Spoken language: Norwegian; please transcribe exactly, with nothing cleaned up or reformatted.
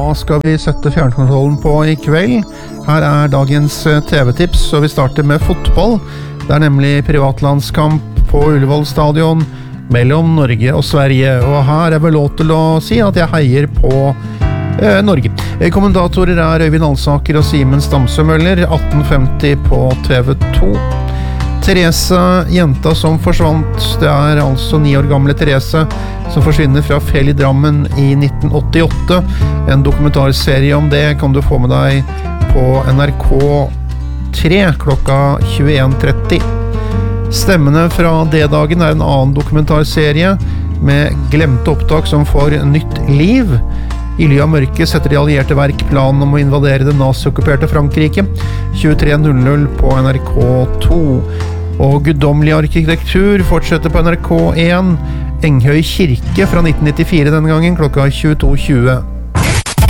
Da skal vi sette fjernkontrollen på i kveld. Her er dagens T V-tips, og vi starter med fotball. Det er nemlig privatlandskamp på Ullevål stadion mellom Norge og Sverige, og her er vel lov til å si at jeg heier på eh, Norge. Kommentatorer er Øyvind Alsaker og Simen Stamsø Møller, atten femti på T V to. Therese, jenta som forsvant, det er altså ni år gamle Therese som forsvinner fra Fjell i Drammen i nitten åttiåtte. En dokumentarserie om det kan du få med deg på N R K tre klokka tjueen tretti. Stemmene fra D-dagen er en annen dokumentarserie med glemte opptak som får nytt liv. I ly av mørket setter de allierte verk planen om å invadere det nazi-okkuperte Frankrike. tjuetre null null på N R K to. Og guddommelig arkitektur fortsetter på N R K én. Enghøy kirke fra nitten nittifire denne gangen klokka tjueto tjue.